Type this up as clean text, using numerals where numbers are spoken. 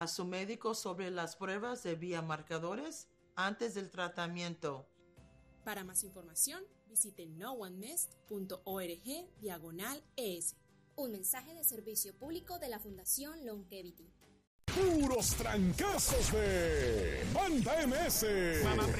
a su médico sobre las pruebas de biomarcadores antes del tratamiento. Para más información, visite noonemest.org/ES. Un mensaje de servicio público de la Fundación Longevity. Puros trancazos de Banda MS.